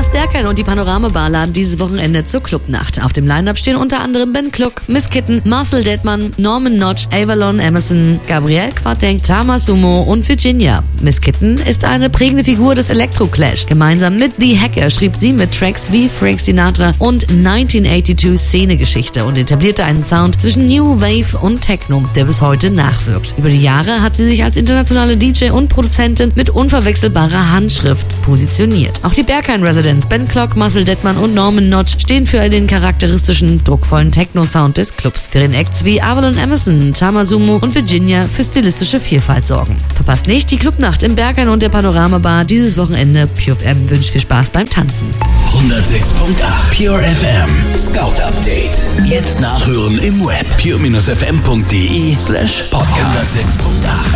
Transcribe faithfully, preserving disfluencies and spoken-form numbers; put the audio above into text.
Das Berghain und die Panorama Bar laden dieses Wochenende zur Clubnacht. Auf dem Line-Up stehen unter anderem Ben Kluck, Miss Kitten, Marcel Dettmann, Norman Notch, Avalon Emerson, Gabriel Quateng, Tama Sumo und Virginia. Miss Kitten ist eine prägende Figur des Electro-Clash. Gemeinsam mit The Hacker schrieb sie mit Tracks wie Frank Sinatra und neunzehnhundertachtzig Szenegeschichte und etablierte einen Sound zwischen New Wave und Techno, der bis heute nachwirkt. Über die Jahre hat sie sich als internationale D J und Produzentin mit unverwechselbarer Handschrift positioniert. Auch die Berghain Residents Ben Kluck, Marcel Dettmann und Norman Notch stehen für den charakteristischen, druckvollen Techno-Sound des Clubs, während Acts wie Avalon Emerson, Tama Sumo und Virginia für stilistische Vielfalt sorgen. Verpasst nicht die Clubnacht im Berghain und der Panorama Bar dieses Wochenende. Pure F M wünscht viel Spaß beim Tanzen. hundertsechs Komma acht Pure F M Scout Update. Jetzt nachhören im Web pure Bindestrich f m punkt d e slash podcast. hundertsechs Komma acht